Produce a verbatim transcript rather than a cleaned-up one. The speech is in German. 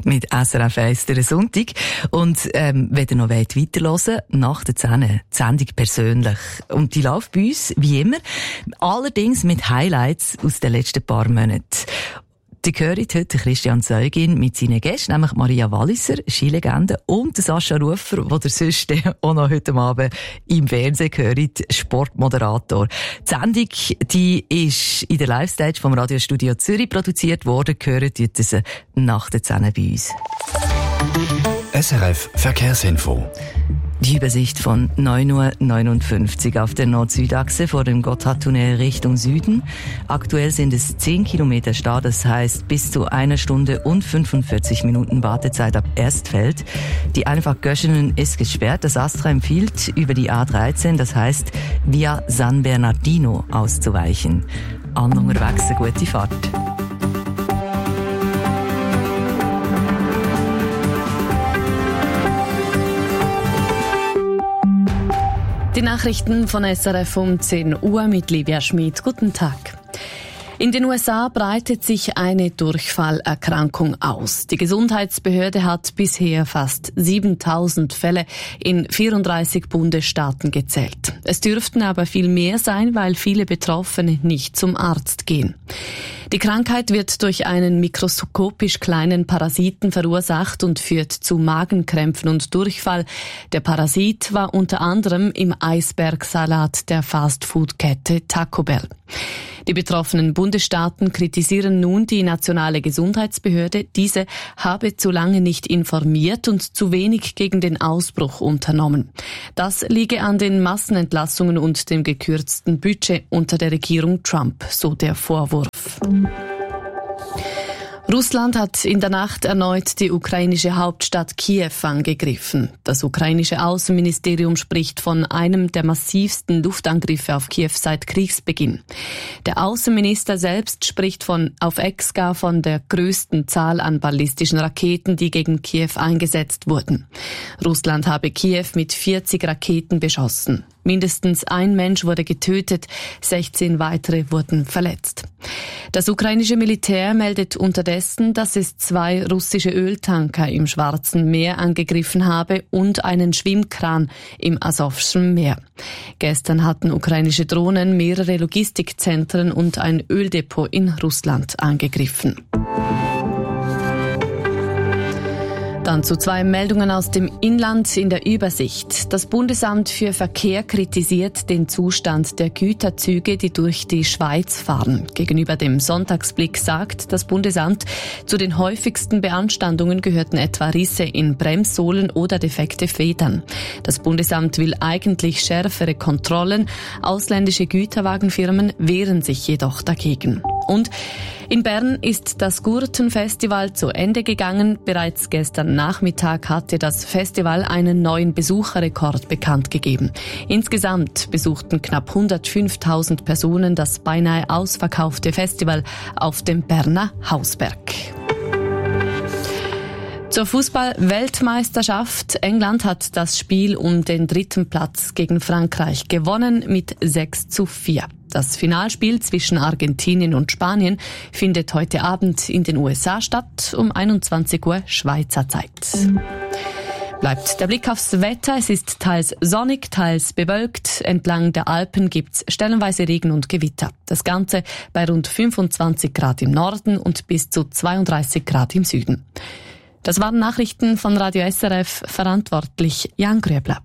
mit S R F eins der Sonntag. Und ähm, wenn ihr noch wollt, weiterhören nach der zehn, die Sendung persönlich. Und die läuft bei uns, wie immer, allerdings mit Highlights aus den letzten paar Monaten. Die hören heute Christian Zeugin mit seinen Gästen, nämlich Maria Walliser, Skilegende, und Sascha Rufer, der ihr sonst auch noch heute Abend im Fernsehen hört, Sportmoderator. Die Sendung, die ist in der Live-Stage vom Radiostudio Zürich produziert worden, gehört sie nach der zehn bei uns. S R F Verkehrsinfo. Die Übersicht von neun Uhr neunundfünfzig auf der Nord-Süd-Achse vor dem Gotthardtunnel Richtung Süden. Aktuell sind es zehn Kilometer Stau, das heißt bis zu einer Stunde und fünfundvierzig Minuten Wartezeit ab Erstfeld. Die Einfahrt Göschenen ist gesperrt. Das Astra empfiehlt, über die A dreizehn, das heißt via San Bernardino auszuweichen. An unterwegs eine gute Fahrt. Die Nachrichten von S R F um zehn Uhr mit Livia Schmid. Guten Tag. In den U S A breitet sich eine Durchfallerkrankung aus. Die Gesundheitsbehörde hat bisher fast siebentausend Fälle in vierunddreißig Bundesstaaten gezählt. Es dürften aber viel mehr sein, weil viele Betroffene nicht zum Arzt gehen. Die Krankheit wird durch einen mikroskopisch kleinen Parasiten verursacht und führt zu Magenkrämpfen und Durchfall. Der Parasit war unter anderem im Eisbergsalat der Fastfood-Kette Taco Bell. Die betroffenen Bundesstaaten kritisieren nun die nationale Gesundheitsbehörde. Diese habe zu lange nicht informiert und zu wenig gegen den Ausbruch unternommen. Das liege an den Massenentlassungen und dem gekürzten Budget unter der Regierung Trump, so der Vorwurf. Russland hat in der Nacht erneut die ukrainische Hauptstadt Kiew angegriffen. Das ukrainische Außenministerium spricht von einem der massivsten Luftangriffe auf Kiew seit Kriegsbeginn. Der Außenminister selbst spricht von auf Ex gar von der größten Zahl an ballistischen Raketen, die gegen Kiew eingesetzt wurden. Russland habe Kiew mit vierzig Raketen beschossen. Mindestens ein Mensch wurde getötet, sechzehn weitere wurden verletzt. Das ukrainische Militär meldet unterdessen, dass es zwei russische Öltanker im Schwarzen Meer angegriffen habe und einen Schwimmkran im Asowschen Meer. Gestern hatten ukrainische Drohnen mehrere Logistikzentren und ein Öldepot in Russland angegriffen. Dann zu zwei Meldungen aus dem Inland in der Übersicht. Das Bundesamt für Verkehr kritisiert den Zustand der Güterzüge, die durch die Schweiz fahren. Gegenüber dem Sonntagsblick sagt das Bundesamt, zu den häufigsten Beanstandungen gehörten etwa Risse in Bremssohlen oder defekte Federn. Das Bundesamt will eigentlich schärfere Kontrollen. Ausländische Güterwagenfirmen wehren sich jedoch dagegen. Und in Bern ist das Gurtenfestival zu Ende gegangen. Bereits gestern Nachmittag hatte das Festival einen neuen Besucherrekord bekannt gegeben. Insgesamt besuchten knapp hundertfünftausend Personen das beinahe ausverkaufte Festival auf dem Berner Hausberg. Zur Fußball-Weltmeisterschaft. England hat das Spiel um den dritten Platz gegen Frankreich gewonnen mit sechs zu vier. Das Finalspiel zwischen Argentinien und Spanien findet heute Abend in den U S A statt, um einundzwanzig Uhr Schweizer Zeit. Bleibt der Blick aufs Wetter. Es ist teils sonnig, teils bewölkt. Entlang der Alpen gibt's stellenweise Regen und Gewitter. Das Ganze bei rund fünfundzwanzig Grad im Norden und bis zu zweiunddreißig Grad im Süden. Das waren Nachrichten von Radio S R F, verantwortlich Jan Gröbler.